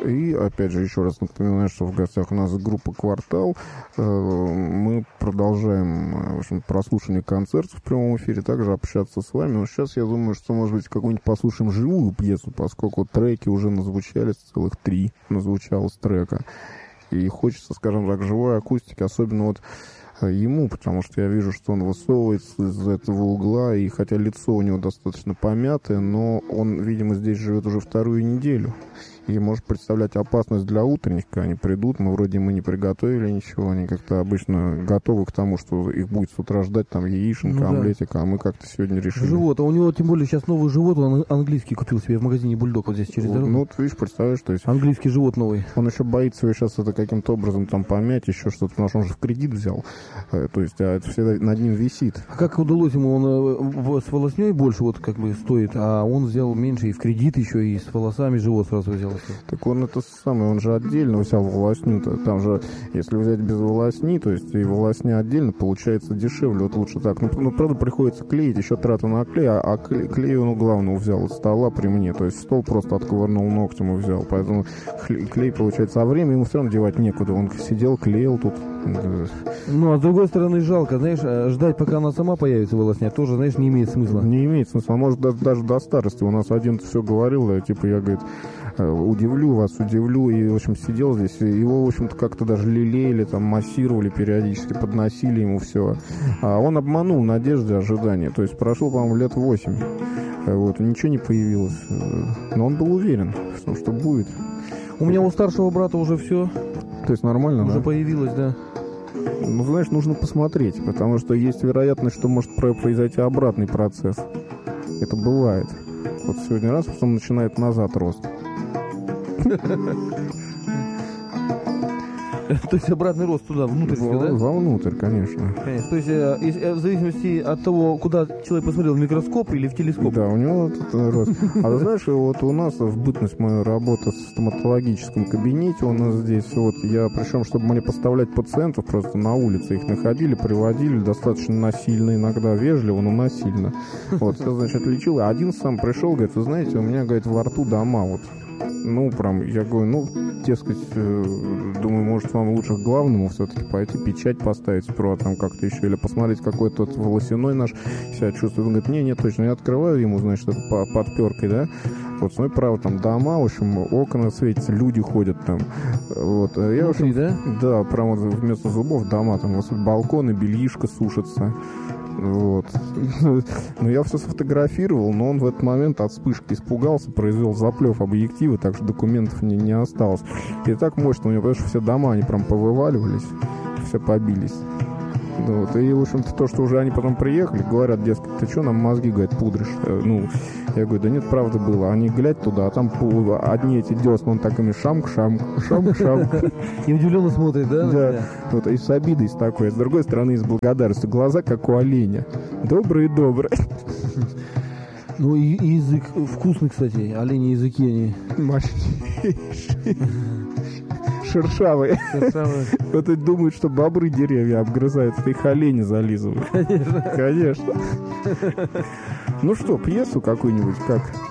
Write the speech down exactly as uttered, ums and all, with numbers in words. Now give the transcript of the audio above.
И, опять же, еще раз напоминаю, что в гостях у нас группа «Квартал». Мы продолжаем, в общем, прослушивание концертов в прямом эфире, также общаться с вами. Но сейчас я думаю, что, может быть, какую-нибудь послушаем живую пьесу, поскольку треки уже назвучались, целых три назвучалось трека. И хочется, скажем так, живой акустики, особенно вот ему, потому что я вижу, что он высовывается из этого угла, и хотя лицо у него достаточно помятое, но он, видимо, здесь живет уже вторую неделю. И может представлять опасность для утренних, когда они придут. Мы вроде мы не приготовили ничего, они как-то обычно готовы к тому, что их будет с утра ждать там яишенка, ну, омлетика, да. А мы как-то сегодня решили. Живот, а у него тем более сейчас новый живот, он английский купил себе в магазине «Бульдог» вот здесь через дорогу. Ну, вот видишь, представляешь, то есть... Английский живот новый. Он еще боится его сейчас это каким-то образом там помять, еще что-то, потому что он же в кредит взял. То есть, а это всегда над ним висит. А как удалось ему, он с волосней больше вот как бы стоит, а он взял меньше и в кредит еще, и с волосами живот сразу взял. Так он это самое, он же отдельно взял волосню-то. Там же, если взять без волосни, то есть и волосня отдельно, получается дешевле. Вот лучше так. Ну, ну правда, приходится клеить, еще трата на клей, а, а клей, клей он у главного взял от стола при мне. То есть стол просто отковырнул ногтем и взял. Поэтому клей, получается, а время ему все равно девать некуда. Он сидел, клеил тут. Ну, а с другой стороны, жалко, знаешь, ждать, пока она сама появится, волосня, тоже, знаешь, не имеет смысла. Не имеет смысла. Может, даже, даже до старости. У нас один все говорил, я, типа, я, говорит, удивлю вас, удивлю. И, в общем, сидел здесь. И его, в общем-то, как-то даже лелеяли, там, массировали периодически, подносили ему все. А он обманул надежды, ожидания. То есть прошло, по-моему, лет восемь. Вот, ничего не появилось. Но он был уверен в том, что будет. У меня у старшего брата уже все. То есть нормально, уже да? появилось, да. Ну, знаешь, нужно посмотреть, потому что есть вероятность, что может произойти обратный процесс. Это бывает. Вот сегодня раз, потом начинает назад рост. То есть обратный рост туда, внутрь, да? Вовнутрь, конечно. Конечно. То есть в зависимости от того, куда человек посмотрел, в микроскоп или в телескоп. Да, у него тут рост. А ты знаешь, вот у нас в бытность моя работа в стоматологическом кабинете у нас здесь, вот я, причем, чтобы мне поставлять пациентов просто на улице, их находили, приводили, достаточно насильно, иногда вежливо, но насильно. Вот, это, значит, лечил. А один сам пришел, говорит, вы знаете, у меня, говорит, во рту дома вот. Ну, прям, я говорю, ну, дескать, э, думаю, может, вам лучше к главному все-таки пойти, печать поставить сперва там как-то еще, или посмотреть, какой тот волосяной наш себя чувствует. Он говорит, не, не, точно, я открываю ему, значит, это по подперкой, да, вот, смотри, право, там дома, в общем, окна светятся, люди ходят там, вот. Я, в общем, да? Да, прямо вместо зубов дома, там, вот, балконы, бельишко сушатся. Вот. Но я все сфотографировал, но он в этот момент от вспышки испугался, произвел заплев объектива, так что документов не, не осталось. И так мощно у него, потому что все дома, они прям повываливались, все побились. Вот. И, в общем-то, то, что уже они потом приехали, говорят, дескать, ты что нам мозги, говорит, пудришь? Ну, я говорю, да нет, правда было. Они глядь туда, а там одни эти десна, он так ими шамк-шамк, шамк-шамк. И удивленно смотрит, да? Да. Вот, и с обидой с такой, а с другой стороны, и с благодарностью. Глаза, как у оленя. Добрые-добрые. Ну, и язык вкусный, кстати. Олени языки, они... Мощнейшие. Шершавые. Шершавые. Вот и думают, что бобры деревья обгрызают, это их олени зализывают. Конечно. Конечно. Ну что, пьесу какую-нибудь, как?